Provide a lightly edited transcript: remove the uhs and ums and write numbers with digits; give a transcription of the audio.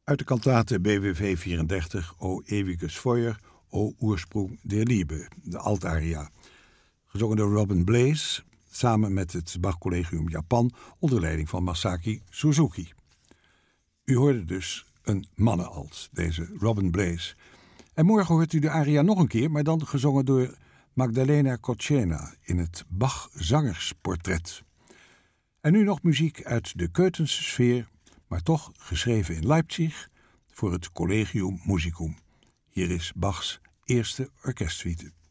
Uit de kantate BWV 34, O ewiges Feuer, O Ursprung der Liebe, de altaria. Gezongen door Robin Blaze, samen met het Bach Collegium Japan, onder leiding van Masaki Suzuki. U hoorde dus een mannenalt, deze Robin Blaze. En morgen hoort u de aria nog een keer, maar dan gezongen door Magdalena Kochena in het Bach Zangersportret. En nu nog muziek uit de Keutense sfeer, maar toch geschreven in Leipzig voor het Collegium Musicum. Hier is Bachs eerste orkestsuite.